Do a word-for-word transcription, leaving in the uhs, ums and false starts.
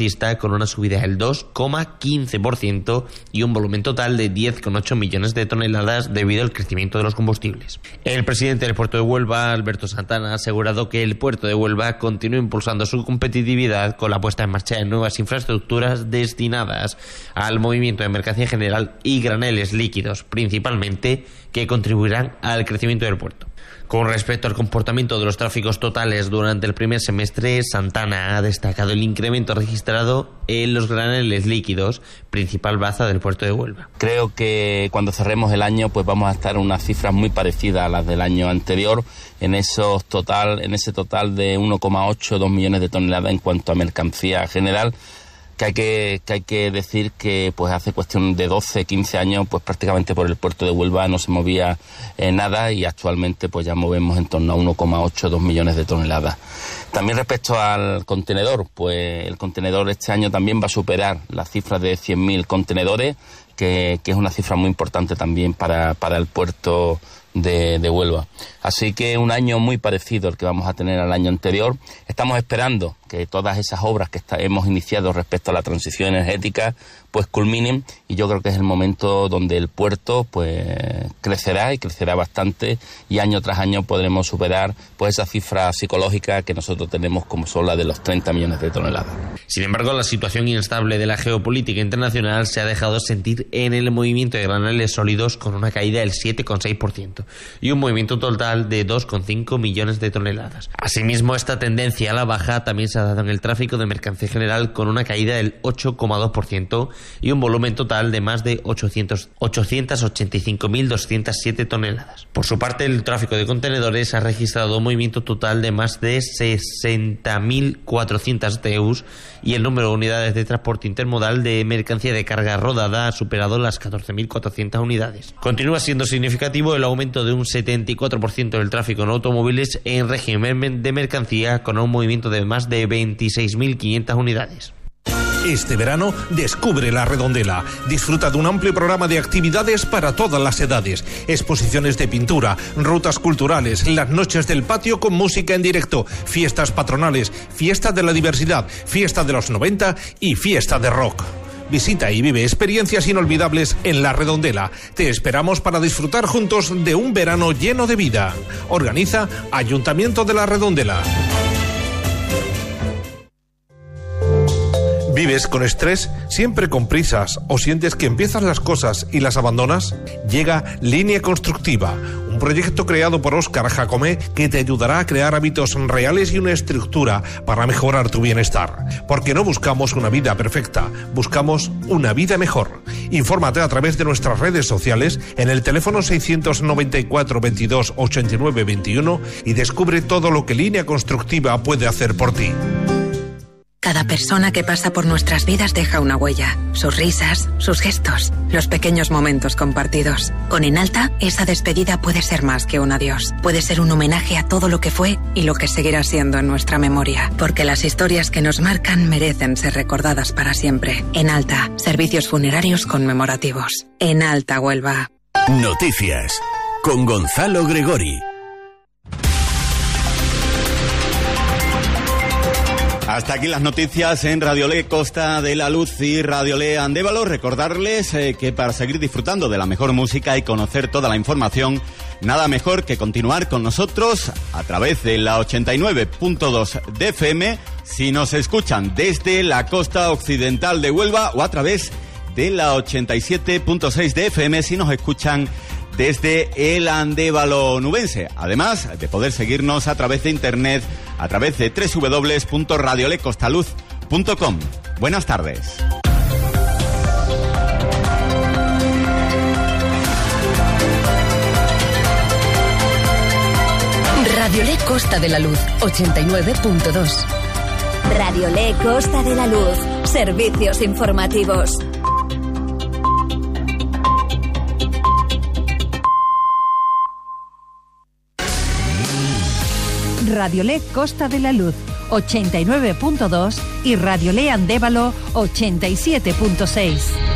transportista con una subida del dos coma quince por ciento y un volumen total de diez coma ocho millones de toneladas debido al crecimiento de los combustibles. El presidente del puerto de Huelva, Alberto Santana, ha asegurado que el puerto de Huelva continúa impulsando su competitividad con la puesta en marcha de nuevas infraestructuras destinadas al movimiento de mercancía general y graneles líquidos, principalmente, que contribuirán al crecimiento del puerto. Con respecto al comportamiento de los tráficos totales durante el primer semestre, Santana ha destacado el incremento registrado en los graneles líquidos, principal baza del puerto de Huelva. Creo que cuando cerremos el año pues vamos a estar en unas cifras muy parecidas a las del año anterior, en esos total, en ese total de uno coma ocho, dos millones de toneladas en cuanto a mercancía general. Que hay que, que hay que decir que pues hace cuestión de doce, quince años pues prácticamente por el puerto de Huelva no se movía eh, nada y actualmente pues ya movemos en torno a uno coma ocho, dos millones de toneladas. También respecto al contenedor, pues el contenedor este año también va a superar la cifra de cien mil contenedores, que, que es una cifra muy importante también para, para el puerto de, de Huelva. Así que un año muy parecido al que vamos a tener al año anterior. Estamos esperando que todas esas obras que está, hemos iniciado respecto a la transición energética pues culminen y yo creo que es el momento donde el puerto pues crecerá y crecerá bastante y año tras año podremos superar pues esa cifra psicológica que nosotros tenemos como son la de los treinta millones de toneladas. Sin embargo, la situación inestable de la geopolítica internacional se ha dejado sentir en el movimiento de graneles sólidos con una caída del siete coma seis por ciento y un movimiento total de dos coma cinco millones de toneladas. Asimismo, esta tendencia a la baja también se ha dado en el tráfico de mercancía general con una caída del ocho coma dos por ciento y un volumen total de más de ochocientas ochenta y cinco mil doscientas siete toneladas. Por su parte, el tráfico de contenedores ha registrado un movimiento total de más de sesenta mil cuatrocientos T E Us y el número de unidades de transporte intermodal de mercancía de carga rodada ha superado las catorce mil cuatrocientas unidades. Continúa siendo significativo el aumento de un setenta y cuatro por ciento del tráfico en automóviles en régimen de mercancía con un movimiento de más de veintiséis mil quinientas unidades. Este verano descubre La Redondela. Disfruta de un amplio programa de actividades para todas las edades. Exposiciones de pintura, rutas culturales, las noches del patio con música en directo, fiestas patronales, fiesta de la diversidad, fiesta de los noventa y fiesta de rock. Visita y vive experiencias inolvidables en La Redondela. Te esperamos para disfrutar juntos de un verano lleno de vida. Organiza Ayuntamiento de La Redondela. ¿Vives con estrés? ¿Siempre con prisas? ¿O sientes que empiezas las cosas y las abandonas? Llega Línea Constructiva, un proyecto creado por Óscar Jacomé que te ayudará a crear hábitos reales y una estructura para mejorar tu bienestar. Porque no buscamos una vida perfecta, buscamos una vida mejor. Infórmate a través de nuestras redes sociales en el teléfono seiscientos noventa y cuatro veintidós ochenta y nueve veintiuno y descubre todo lo que Línea Constructiva puede hacer por ti. Cada persona que pasa por nuestras vidas deja una huella. Sus risas, sus gestos, los pequeños momentos compartidos. Con Enalta, esa despedida puede ser más que un adiós. Puede ser un homenaje a todo lo que fue y lo que seguirá siendo en nuestra memoria. Porque las historias que nos marcan merecen ser recordadas para siempre. Enalta, servicios funerarios conmemorativos. Enalta Huelva. Noticias con Gonzalo Gregori. Hasta aquí las noticias en Radiolé Costa de la Luz y Radiolé Andévalo. Recordarles eh, que para seguir disfrutando de la mejor música y conocer toda la información, nada mejor que continuar con nosotros a través de la ochenta y nueve punto dos de F M, si nos escuchan desde la costa occidental de Huelva, o a través de la ochenta y siete punto seis de F M si nos escuchan desde el Andévalo nubense, además de poder seguirnos a través de internet, a través de doble u doble u doble u punto radiolecostaluz punto com. Buenas tardes. Radiolé Costa de la Luz, ochenta y nueve punto dos. Radiolé Costa de la Luz, servicios informativos. Radiolé Costa de la Luz, ochenta y nueve punto dos y Radiolé Andévalo, ochenta y siete punto seis.